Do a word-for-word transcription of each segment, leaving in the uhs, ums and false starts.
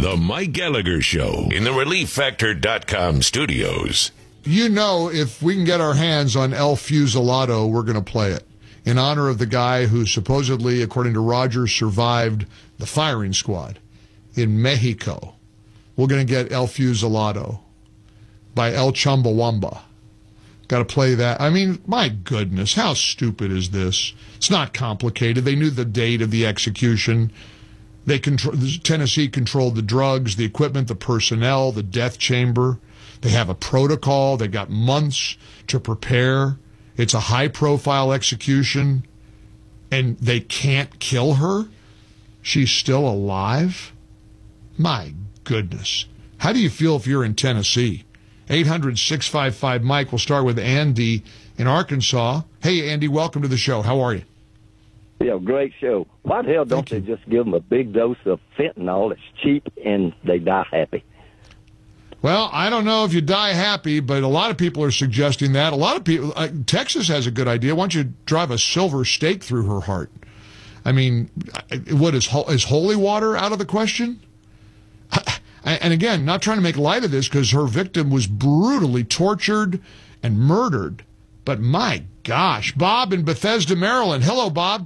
The Mike Gallagher Show in the relief factor dot com studios. You know, if we can get our hands on El Fusilado, we're going to play it in honor of the guy who supposedly, according to Rogers, survived the firing squad in Mexico. We're going to get El Fusilado by El Chumbawamba. Got to play that. I mean, my goodness, how stupid is this? It's not complicated. They knew the date of the execution. They control, Tennessee controlled the drugs, the equipment, the personnel, the death chamber. They have a protocol. They got months to prepare. It's a high-profile execution, and they can't kill her? She's still alive? My goodness. How do you feel if you're in Tennessee? eight hundred, six five five, Mike. We'll start with Andy in Arkansas. Hey, Andy, welcome to the show. How are you? Yeah, great show. Why the hell don't they just give them a big dose of fentanyl? It's cheap, and they die happy. Well, I don't know if you die happy, but a lot of people are suggesting that. A lot of people, uh, Texas has a good idea. Why don't you drive a silver stake through her heart? I mean, what is, is holy water out of the question? And again, not trying to make light of this because her victim was brutally tortured and murdered. But my gosh, Bob in Bethesda, Maryland. Hello, Bob.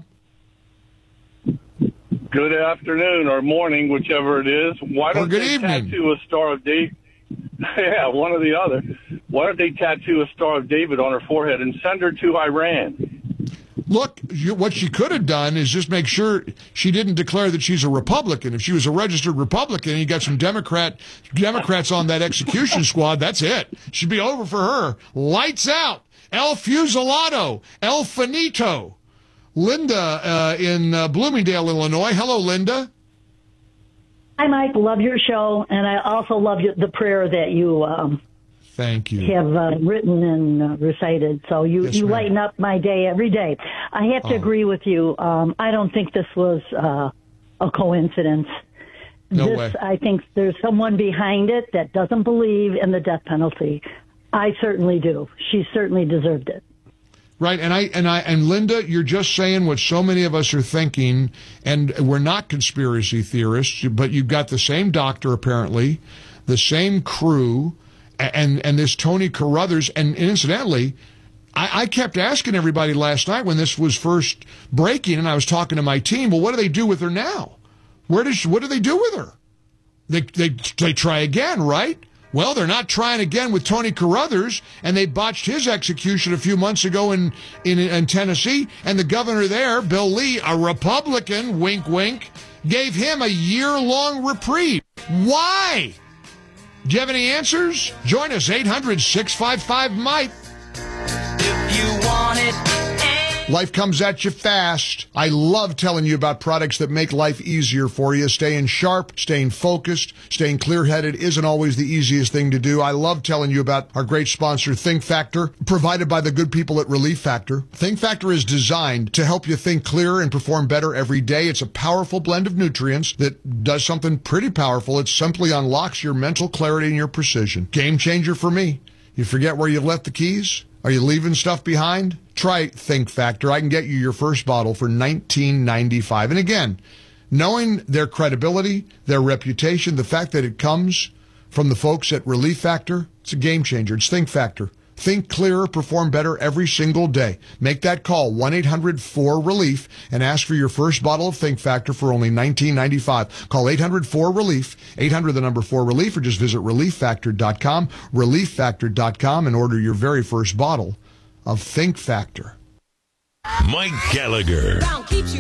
Good afternoon or morning, whichever it is. Why don't or good they evening. tattoo a Star of David? Yeah, one or the other. Why don't they tattoo a Star of David on her forehead and send her to Iran? Look, you, what she could have done is just make sure she didn't declare that she's a Republican. If she was a registered Republican and you got some Democrat Democrats on that execution squad, that's it. Should be over for her. Lights out. El Fusilado. El Finito. Linda uh, in uh, Bloomingdale, Illinois. Hello, Linda. Hi, Mike. Love your show, and I also love you, the prayer that you um, Thank you. have uh, written and uh, recited. So you, Yes, you ma'am. lighten up my day every day. I have to Oh. agree with you. Um, I don't think this was uh, a coincidence. No this, way. I think there's someone behind it that doesn't believe in the death penalty. I certainly do. She certainly deserved it. Right, and I and I and Linda, you're just saying what so many of us are thinking, and we're not conspiracy theorists, but you've got the same doctor apparently, the same crew, and and this Tony Carruthers, and, and incidentally, I, I kept asking everybody last night when this was first breaking, and I was talking to my team. Well, what do they do with her now? Where does she, what do they do with her? They they they try again, right? Well, they're not trying again with Tony Carruthers, and they botched his execution a few months ago in, in, in Tennessee, and the governor there, Bill Lee, a Republican, wink, wink, gave him a year-long reprieve. Why? Do you have any answers? Join us, eight hundred, six five five, Mike. If you want it. Life comes at you fast. I love telling you about products that make life easier for you. Staying sharp, staying focused, staying clear-headed isn't always the easiest thing to do. I love telling you about our great sponsor, Think Factor, provided by the good people at Relief Factor. Think Factor is designed to help you think clearer and perform better every day. It's a powerful blend of nutrients that does something pretty powerful. It simply unlocks your mental clarity and your precision. Game changer for me. You forget where you left the keys? Are you leaving stuff behind? Try Think Factor. I can get you your first bottle for nineteen ninety-five. And again, knowing their credibility, their reputation, the fact that it comes from the folks at Relief Factor, it's a game changer. It's Think Factor. Think clearer, perform better every single day. Make that call, one eight hundred four relief, and ask for your first bottle of Think Factor for only nineteen ninety-five. Call eight hundred four relief, eight hundred the number four relief, or just visit relief factor dot com, relief factor dot com, and order your very first bottle of Think Factor. Mike Gallagher.